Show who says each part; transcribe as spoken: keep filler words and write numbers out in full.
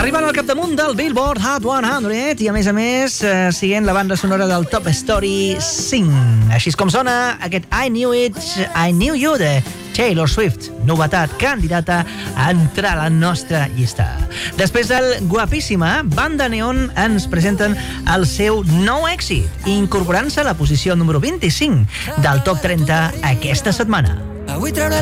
Speaker 1: Arribant al capdamunt del Billboard Hot cent i, a més a més, eh, siguent la banda sonora del Top Story cinc. Així és com sona aquest I Knew It, I Knew You de Taylor Swift, novetat candidata a entrar a la nostra llista. Després del Guapíssima, Banda Neon ens presenten el seu nou èxit, incorporant-se a la posició número vint-i-cinc del Top trenta aquesta setmana.
Speaker 2: Avui trauré